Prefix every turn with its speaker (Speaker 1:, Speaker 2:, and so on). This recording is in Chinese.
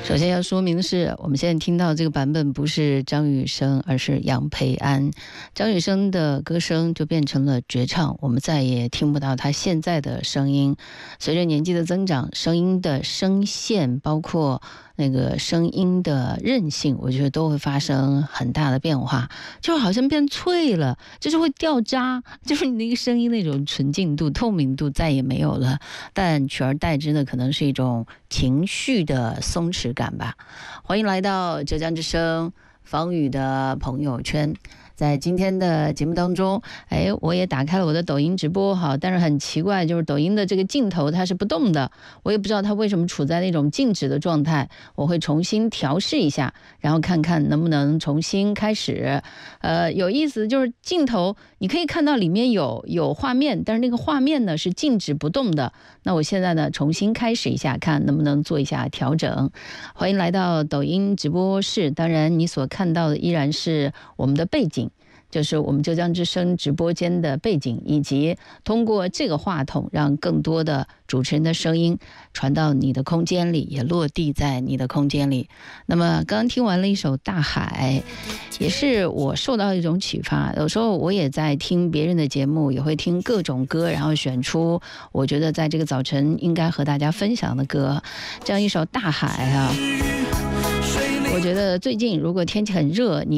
Speaker 1: 首先要说明的是，我们现在听到这个版本不是张雨生，而是杨培安。张雨生的歌声就变成了绝唱，我们再也听不到他现在的声音。随着年纪的增长，声音的声线，包括那个声音的韧性，我觉得都会发生很大的变化，就好像变脆了，就是会掉渣，就是你那个声音那种纯净度、透明度再也没有了，但取而代之的可能是一种情绪的松弛感吧。欢迎来到浙江之声方宇的朋友圈。在今天的节目当中，我也打开了我的抖音直播哈，但是很奇怪，就是抖音的这个镜头它是不动的，我也不知道它为什么处在那种静止的状态，我会重新调试一下，然后看看能不能重新开始。有意思就是镜头你可以看到里面有画面，但是那个画面呢是静止不动的。那我现在呢重新开始一下，看能不能做一下调整。欢迎来到抖音直播室，当然你所看到的依然是我们的背景，就是我们浙江之声直播间的背景，以及通过这个话筒让更多的主持人的声音传到你的空间里，也落地在你的空间里。那么刚刚听完了一首《大海》，也是我受到一种启发，有时候我也在听别人的节目，也会听各种歌，然后选出我觉得在这个早晨应该和大家分享的歌。这样一首《大海》啊，我觉得最近如果天气很热，你